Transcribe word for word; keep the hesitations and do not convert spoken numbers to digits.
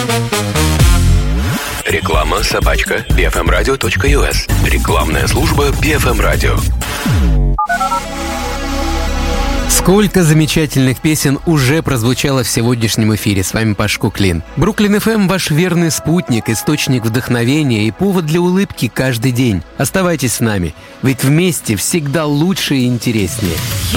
Реклама собачка би эф эм радио точка ю эс. Рекламная служба би эф эм радио. Сколько замечательных песен уже прозвучало в сегодняшнем эфире. С вами Паш Куклин. Бруклин эф эм – ваш верный спутник, источник вдохновения и повод для улыбки каждый день. Оставайтесь с нами, ведь вместе всегда лучше и интереснее.